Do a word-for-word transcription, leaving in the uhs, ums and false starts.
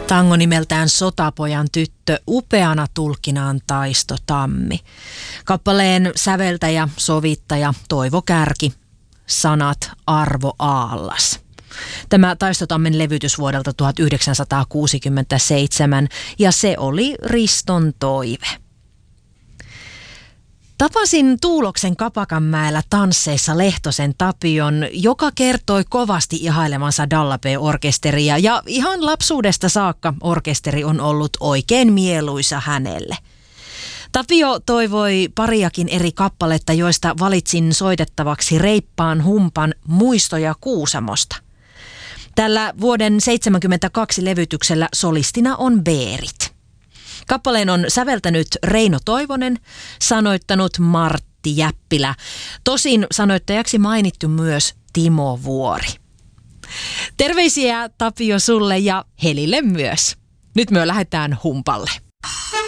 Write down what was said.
Tango nimeltään Sotapojan tyttö, upeana tulkkinaan Taisto Tammi. Kappaleen säveltäjä, sovittaja Toivo Kärki, sanat Arvo Aallas. Tämä Taisto Tammen levytys vuodelta tuhatyhdeksänsataakuusikymmentäseitsemän ja se oli Riston toive. Tapasin Tuuloksen Kapakanmäellä tansseissa Lehtosen Tapion, joka kertoi kovasti ihailemansa Dallapé-orkesteria ja ihan lapsuudesta saakka orkesteri on ollut oikein mieluisa hänelle. Tapio toivoi pariakin eri kappaletta, joista valitsin soitettavaksi reippaan humpan Muistoja Kuusamosta. Tällä vuoden seitsemänkymmentäkaksi levytyksellä solistina on Beerit. Kappaleen on säveltänyt Reino Toivonen, sanoittanut Martti Jäppilä. Tosin sanoittajaksi mainittu myös Timo Vuori. Terveisiä Tapio sulle ja Helille myös. Nyt me lähdetään humpalle.